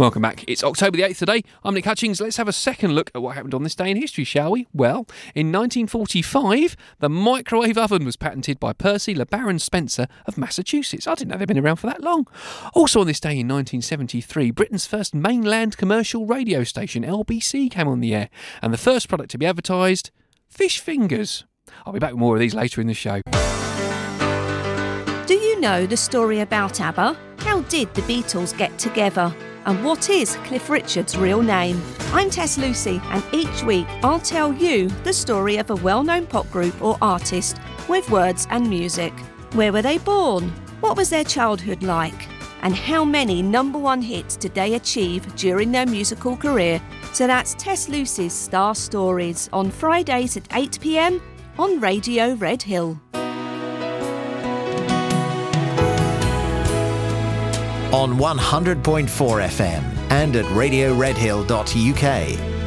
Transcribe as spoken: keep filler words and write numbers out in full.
Welcome back. It's October the eighth today. I'm Nick Hutchings. Let's have a second look at what happened on this day in history, shall we? Well, in nineteen forty-five, the microwave oven was patented by Percy LeBaron Spencer of Massachusetts. I didn't know they'd been around for that long. Also on this day in nineteen seventy-three, Britain's first mainland commercial radio station, L B C, came on the air. And the first product to be advertised, fish fingers. I'll be back with more of these later in the show. Do you know the story about ABBA? How did the Beatles get together? And what is Cliff Richard's real name? I'm Tess Lucy, and each week I'll tell you the story of a well-known pop group or artist with words and music. Where were they born? What was their childhood like? And how many number one hits did they achieve during their musical career? So that's Tess Lucy's Star Stories on Fridays at eight p m on Radio Red Hill. On one hundred point four F M and at radio red hill dot U K.